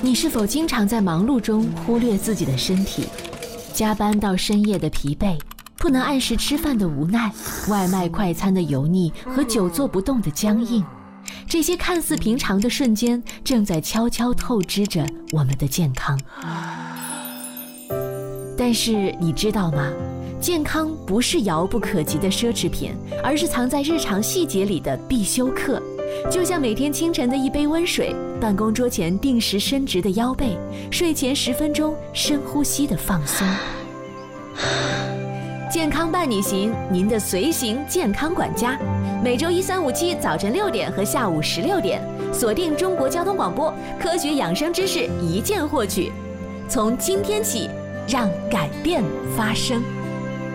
你是否经常在忙碌中忽略自己的身体？加班到深夜的疲惫，不能按时吃饭的无奈，外卖快餐的油腻和久坐不动的僵硬，这些看似平常的瞬间，正在悄悄透支着我们的健康。但是你知道吗？健康不是遥不可及的奢侈品，而是藏在日常细节里的必修课。就像每天清晨的一杯温水，办公桌前定时伸直的腰背，睡前10分钟深呼吸的放松。健康伴你行，您的随行健康管家。每周1、3、5、7早晨6点和下午16点，锁定中国交通广播，科学养生知识一键获取。从今天起，让改变发生。